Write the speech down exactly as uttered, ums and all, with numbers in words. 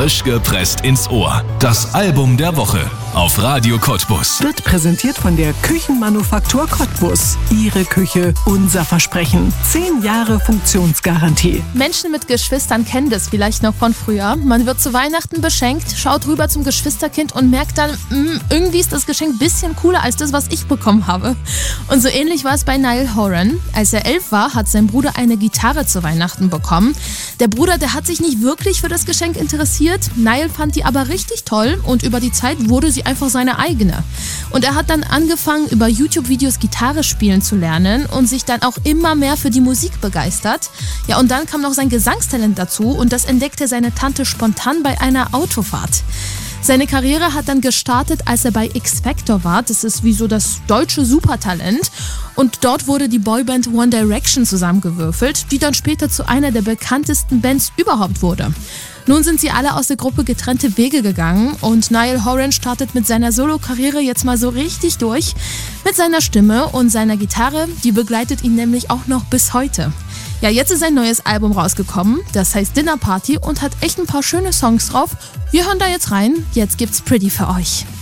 Frisch gepresst ins Ohr. Das Album der Woche auf Radio Cottbus. Wird präsentiert von der Küchenmanufaktur Cottbus. Ihre Küche, unser Versprechen. Zehn Jahre Funktionsgarantie. Menschen mit Geschwistern kennen das vielleicht noch von früher. Man wird zu Weihnachten beschenkt, schaut rüber zum Geschwisterkind und merkt dann, mh, irgendwie ist das Geschenk ein bisschen cooler als das, was ich bekommen habe. Und so ähnlich war es bei Niall Horan. Als er elf war, hat sein Bruder eine Gitarre zu Weihnachten bekommen. Der Bruder, der hat sich nicht wirklich für das Geschenk interessiert. Niall fand die aber richtig toll und über die Zeit wurde sie einfach seine eigene. Und er hat dann angefangen, über YouTube-Videos Gitarre spielen zu lernen und sich dann auch immer mehr für die Musik begeistert. Ja, und dann kam noch sein Gesangstalent dazu und das entdeckte seine Tante spontan bei einer Autofahrt. Seine Karriere hat dann gestartet, als er bei X Factor war. Das ist wie so das deutsche Supertalent. Und dort wurde die Boyband One Direction zusammengewürfelt, die dann später zu einer der bekanntesten Bands überhaupt wurde. Nun sind sie alle aus der Gruppe getrennte Wege gegangen und Niall Horan startet mit seiner Solo-Karriere jetzt mal so richtig durch. Mit seiner Stimme und seiner Gitarre, die begleitet ihn nämlich auch noch bis heute. Ja, jetzt ist ein neues Album rausgekommen, das heißt Dinner Party und hat echt ein paar schöne Songs drauf. Wir hören da jetzt rein, jetzt gibt's Pretty für euch.